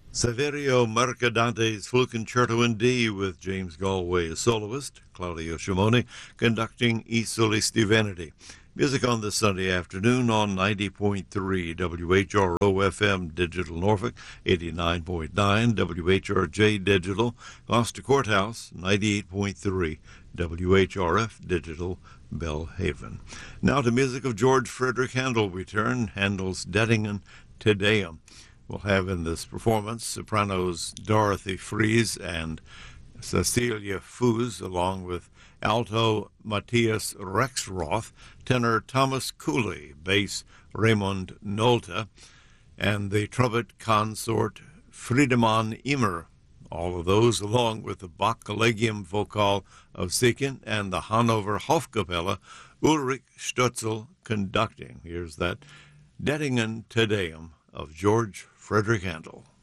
Saverio Mercadante's Flute Concerto in D with James Galway as soloist, Claudio Shimoni conducting I Solisti Veneti. Music on this Sunday afternoon on 90.3 WHRO FM Digital Norfolk, 89.9 WHRJ Digital, Gloucester Courthouse, 98.3 WHRF Digital, Belhaven. Now to music of George Frederick Handel. We turn Handel's Dettingen Te Deum. We'll have in this performance sopranos Dorothy Fries and Cecilia Foos, along with alto Matthias Rexroth, tenor Thomas Cooley, bass Raymond Nolta, and the trumpet consort Friedemann Immer. All of those, along with the Bach Collegium Vocal of Siegen and the Hanover Hofkapelle, Ulrich Stutzel conducting. Here's that Dettingen Te Deum of George Frederick Handel.